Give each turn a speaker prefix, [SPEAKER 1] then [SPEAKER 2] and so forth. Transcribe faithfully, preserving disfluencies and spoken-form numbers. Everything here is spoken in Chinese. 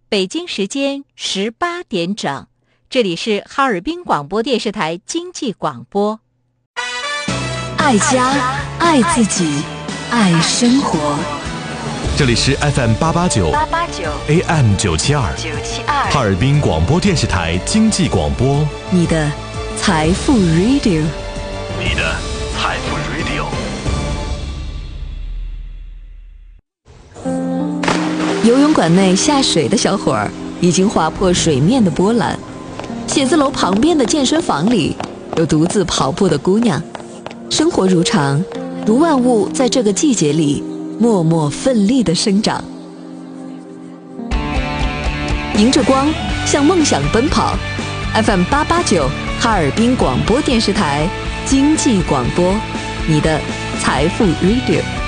[SPEAKER 1] 北京时间十八点整，这里是哈尔滨广播电视台经济广播。
[SPEAKER 2] 爱家，爱自己，爱生活。
[SPEAKER 3] 这里是 F M 八八九 A M 九七二哈尔滨广播电视台经济广播，
[SPEAKER 2] 你的财富 Radio，
[SPEAKER 3] 你的财富 Radio。
[SPEAKER 2] 游泳馆内下水的小伙儿已经划破水面的波澜，写字楼旁边的健身房里有独自跑步的姑娘。生活如常，如万物在这个季节里默默奋力地生长。迎着光，向梦想奔跑。F M 八八九哈尔滨广播电视台经济广播，你的财富 Radio。